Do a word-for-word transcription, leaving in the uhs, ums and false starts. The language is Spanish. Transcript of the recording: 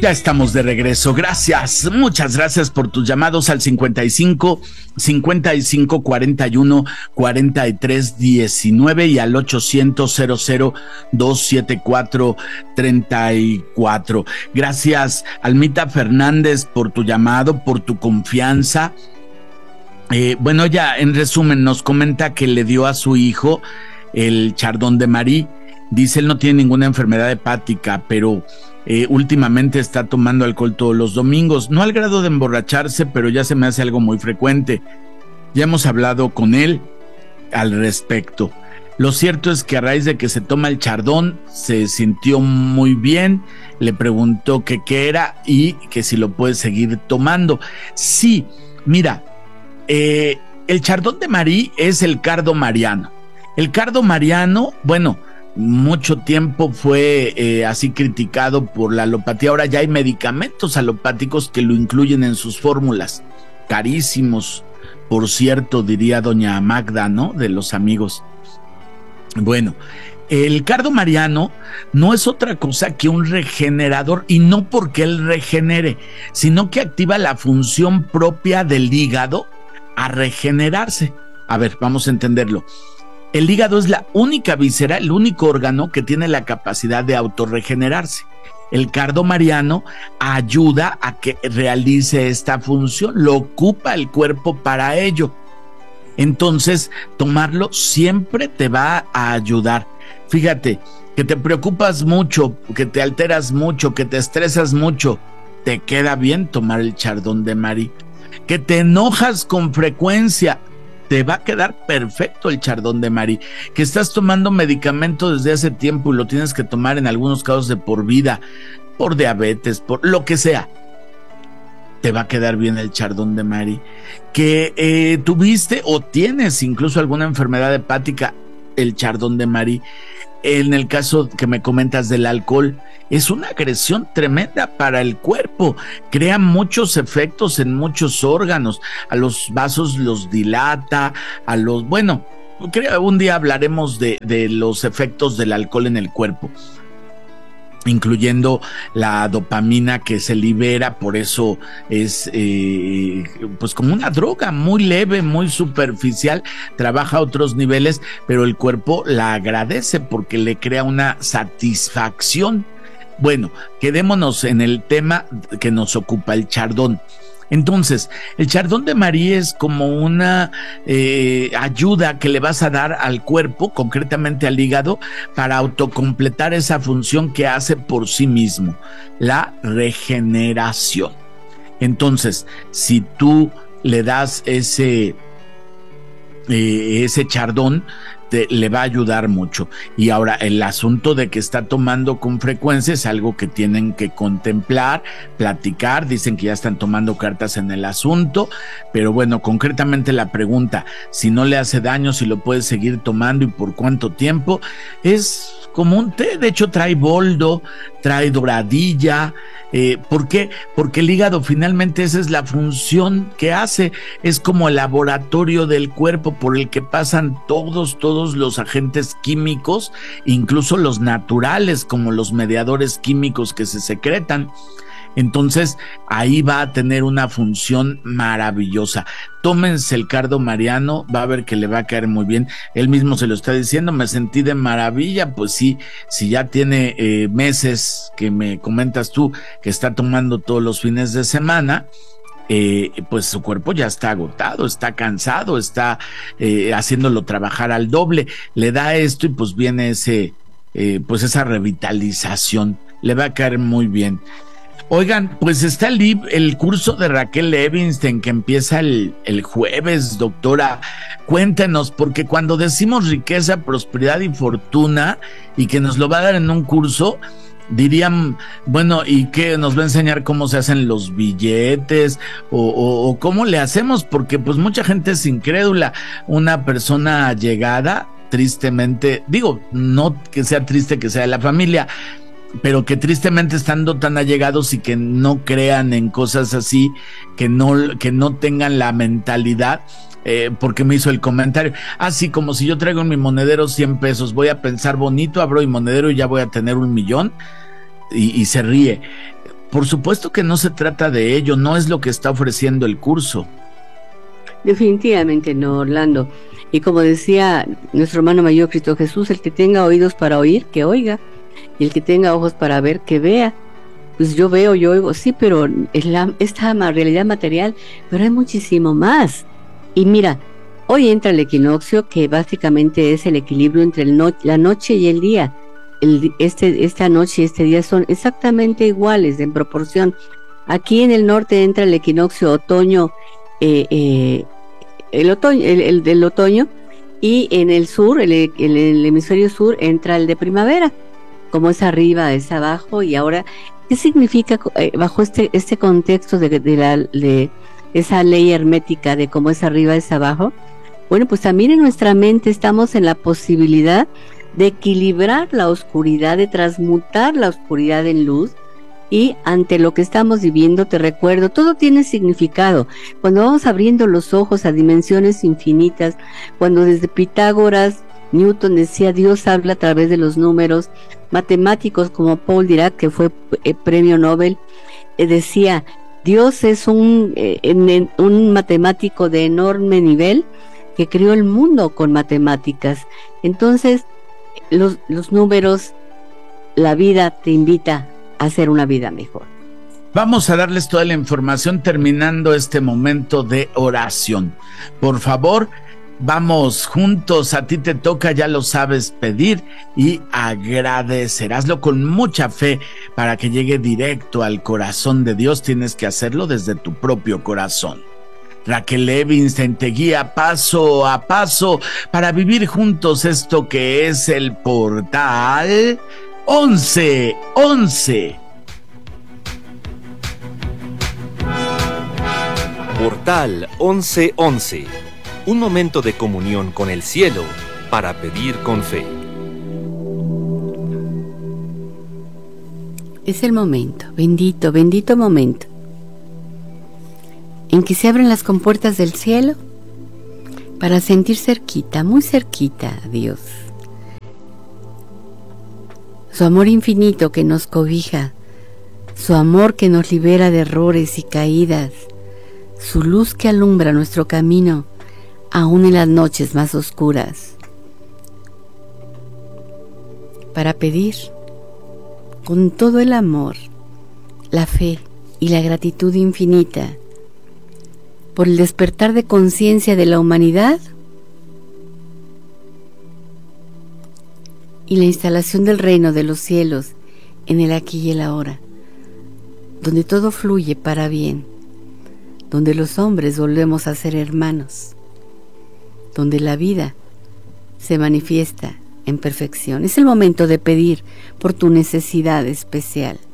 Ya estamos de regreso. Gracias, muchas gracias por tus llamados al cincuenta y cinco, cincuenta y cinco, cuarenta y uno, cuarenta y tres, diecinueve y al ochocientos, cero cero, doscientos setenta y cuatro, treinta y cuatro. Gracias, Almita Fernández, por tu llamado, por tu confianza. Eh, bueno, ya en resumen nos comenta que le dio a su hijo el Chardonnay de Marie. Dice, él no tiene ninguna enfermedad hepática, pero eh, últimamente está tomando alcohol todos los domingos. No al grado de emborracharse, pero ya se me hace algo muy frecuente. Ya hemos hablado con él al respecto. Lo cierto es que a raíz de que se toma el Chardonnay, se sintió muy bien, le preguntó que qué era y que si lo puede seguir tomando. Sí, mira, eh, el Chardonnay de Marie es el cardo mariano. El cardo mariano, bueno, mucho tiempo fue eh, así criticado por la alopatía. Ahora ya hay medicamentos alopáticos que lo incluyen en sus fórmulas. Carísimos, por cierto, diría doña Magda, ¿no? De los amigos. Bueno, el cardo mariano no es otra cosa que un regenerador, y no porque él regenere, sino que activa la función propia del hígado a regenerarse. A ver, vamos a entenderlo. El hígado es la única víscera, el único órgano que tiene la capacidad de autorregenerarse. El cardo mariano ayuda a que realice esta función, lo ocupa el cuerpo para ello. Entonces, tomarlo siempre te va a ayudar. Fíjate, que te preocupas mucho, que te alteras mucho, que te estresas mucho, te queda bien tomar el Chardonnay de Marie. Que te enojas con frecuencia, te va a quedar perfecto el Chardonnay de Marie. Que estás tomando medicamento desde hace tiempo y lo tienes que tomar en algunos casos de por vida, por diabetes, por lo que sea, te va a quedar bien el Chardonnay de Marie. Que eh, tuviste o tienes incluso alguna enfermedad hepática, el Chardonnay de Marie. En el caso que me comentas del alcohol, es una agresión tremenda para el cuerpo, crea muchos efectos en muchos órganos, a los vasos los dilata, a los, bueno, creo un día hablaremos de, de los efectos del alcohol en el cuerpo, incluyendo la dopamina que se libera. Por eso es eh, pues como una droga muy leve, muy superficial, trabaja a otros niveles, pero el cuerpo la agradece porque le crea una satisfacción. Bueno, quedémonos en el tema que nos ocupa, el Chardonnay. Entonces, el Chardonnay de Marie es como una eh, ayuda que le vas a dar al cuerpo, concretamente al hígado, para autocompletar esa función que hace por sí mismo, la regeneración. Entonces, si tú le das ese, eh, ese Chardonnay, te, le va a ayudar mucho. Y ahora, el asunto de que está tomando con frecuencia es algo que tienen que contemplar, platicar. Dicen que ya están tomando cartas en el asunto, pero bueno, concretamente la pregunta, si no le hace daño, si lo puede seguir tomando y por cuánto tiempo, es como un té. De hecho, trae boldo, trae doradilla. Eh, ¿Por qué? Porque el hígado finalmente esa es la función que hace, es como el laboratorio del cuerpo por el que pasan todos, todos los agentes químicos, incluso los naturales, como los mediadores químicos que se secretan. Entonces ahí va a tener una función maravillosa. Tómense el cardo mariano, va a ver que le va a caer muy bien. Él mismo se lo está diciendo, me sentí de maravilla. Pues sí, si ya tiene eh, meses que me comentas tú que está tomando todos los fines de semana, Eh, pues su cuerpo ya está agotado, está cansado, está eh, haciéndolo trabajar al doble. Le da esto y pues viene ese eh, pues esa revitalización, le va a caer muy bien. Oigan, pues está el, el curso de Raquel Levinstein que empieza el, el jueves, doctora. Cuéntenos, porque cuando decimos riqueza, prosperidad y fortuna y que nos lo va a dar en un curso, dirían, bueno, ¿y qué? ¿Nos va a enseñar cómo se hacen los billetes? O, o, o cómo le hacemos, porque pues mucha gente es incrédula. Una persona allegada, tristemente, digo, no que sea triste que sea de la familia, pero que tristemente estando tan allegados y que no crean en cosas así, que no, que no tengan la mentalidad, eh, porque me hizo el comentario, así como si yo traigo en mi monedero cien pesos, voy a pensar bonito, abro mi monedero y ya voy a tener un millón, y, y se ríe. por supuesto que no se trata de ello, no es lo que está ofreciendo el curso. Definitivamente no, Orlando. Y como decía nuestro hermano mayor Cristo Jesús, el que tenga oídos para oír, que oiga, y el que tenga ojos para ver, que vea. Pues yo veo, yo oigo, sí, pero es la, esta realidad material, pero hay muchísimo más. Y mira, hoy entra el equinoccio, que básicamente es el equilibrio entre el no, la noche y el día. El, este, esta noche y este día son exactamente iguales en proporción. Aquí en el norte entra el equinoccio otoño, eh, eh, el otoño, el, el del otoño, y en el sur, el, el, el hemisferio sur, entra el de primavera. Como es arriba, es abajo. Y ahora, ¿qué significa eh, bajo este este contexto de, de, la, de esa ley hermética de cómo es arriba, es abajo? Bueno, pues también en nuestra mente estamos en la posibilidad de equilibrar la oscuridad, de transmutar la oscuridad en luz. Y ante lo que estamos viviendo, te recuerdo, todo tiene significado. Cuando vamos abriendo los ojos a dimensiones infinitas, cuando desde Pitágoras, Newton decía, Dios habla a través de los números, matemáticos como Paul Dirac, que fue eh, premio Nobel, eh, decía, Dios es un, eh, en, un matemático de enorme nivel que creó el mundo con matemáticas. Entonces, los, los números, la vida te invita a hacer una vida mejor. Vamos a darles toda la información terminando este momento de oración. Por favor, vamos juntos, a ti te toca, ya lo sabes, pedir y agradecer. Hazlo con mucha fe para que llegue directo al corazón de Dios. Tienes que hacerlo desde tu propio corazón. Raquel Levinstein te guía paso a paso para vivir juntos esto que es el portal once once. Portal once once. Un momento de comunión con el cielo para pedir con fe. Es el momento, bendito, bendito momento, en que se abren las compuertas del cielo para sentir cerquita, muy cerquita a Dios. Su amor infinito que nos cobija, su amor que nos libera de errores y caídas, su luz que alumbra nuestro camino, aún en las noches más oscuras, para pedir con todo el amor, la fe y la gratitud infinita por el despertar de conciencia de la humanidad y la instalación del reino de los cielos en el aquí y el ahora, donde todo fluye para bien, donde los hombres volvemos a ser hermanos, donde la vida se manifiesta en perfección. Es el momento de pedir por tu necesidad especial.